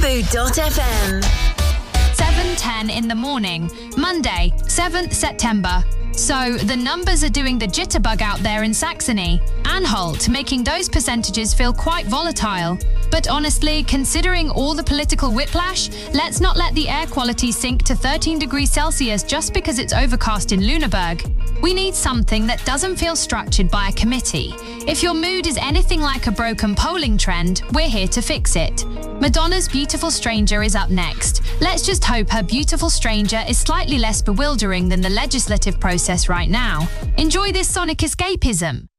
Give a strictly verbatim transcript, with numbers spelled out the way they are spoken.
Bamboo dot f m. seven ten in the morning, Monday, seventh September. So, the numbers are doing the jitterbug out there in Saxony. Anhalt, making those percentages feel quite volatile. But honestly, considering all the political whiplash, let's not let the air quality sink to thirteen degrees Celsius just because it's overcast in Lüneburg. We need something that doesn't feel structured by a committee. If your mood is anything like a broken polling trend, we're here to fix it. Madonna's Beautiful Stranger is up next. Let's just hope her Beautiful Stranger is slightly less bewildering than the legislative process right now. Enjoy this sonic escapism.